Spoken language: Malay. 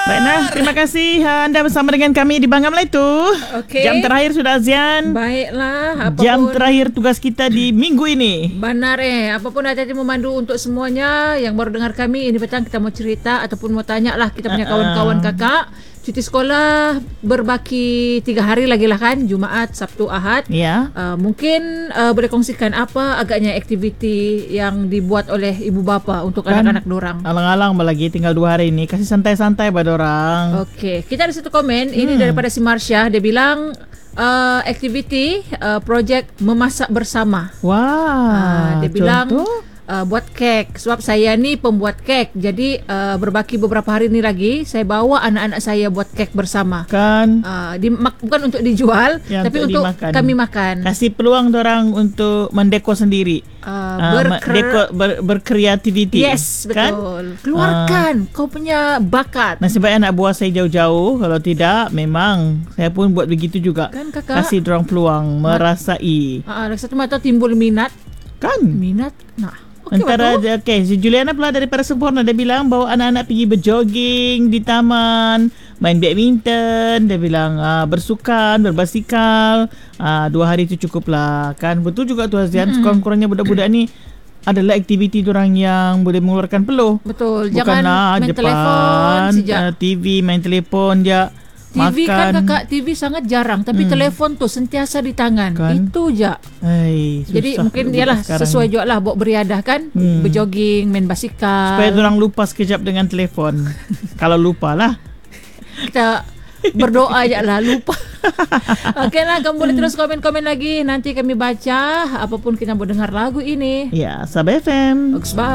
Baiklah, terima kasih anda bersama dengan kami di Bangga Melayu. Okey. Jam terakhir sudah Azian. Baiklah, Jam terakhir tugas kita di minggu ini. Benar apapun hati-hati memandu untuk semuanya yang baru dengar kami ini petang, kita mau cerita ataupun mau tanya lah kita punya kawan-kawan kakak. Cuti sekolah berbaki 3 hari lagi lah kan, Jumaat, Sabtu, Ahad. Ya. Mungkin boleh kongsikan apa agaknya aktiviti yang dibuat oleh ibu bapa untuk anak-anak dorang. Alang-alang lagi tinggal 2 hari ini, kasih santai-santai pada orang. Okey, kita ada satu komen ini daripada si Marsha, dia bilang aktiviti projek memasak bersama. Wah. Dia bilang contoh? buat kek. Sebab saya ni pembuat kek. Jadi berbaki beberapa hari ni lagi saya bawa anak-anak saya buat kek bersama. Kan Bukan untuk dijual, ya, tapi untuk dimakan. kami makan. Kasih peluang orang untuk mendekor sendiri. Berkreativiti. Yes, kan? betul. Keluarkan kau punya bakat. Nasib baik anak buah saya jauh-jauh. Kalau tidak, memang saya pun buat begitu juga. Kan kakak? Kasih dorang peluang merasai. Satu mata timbul minat. Kan? Minat. Nah. Antara si Juliana pula daripada Sempurna, dia bilang bawa anak-anak pergi berjoging di taman, main badminton, dia bilang bersukan, berbasikal, 2 hari itu cukup lah kan. Betul juga tu Azian, sekurang-kurangnya budak-budak ni adalah aktiviti diorang yang boleh mengeluarkan peluh. Betul. Bukan Jangan main telefon sejak TV, main telefon je. TV makan. Kan kakak, TV sangat jarang, tapi telefon tu sentiasa di tangan. Kan? Itu je. Jadi mungkin ialah sesuai juga lah buat beriadah kan, berjoging, main basikal. Supaya orang lupa sekejap dengan telefon. Kalau lupa lah, kita berdoa je lah, lupa. Okey lah, kamu boleh terus komen-komen lagi. Nanti kami baca apapun kita mau dengar lagu ini. ya, Sabah FM. Bye.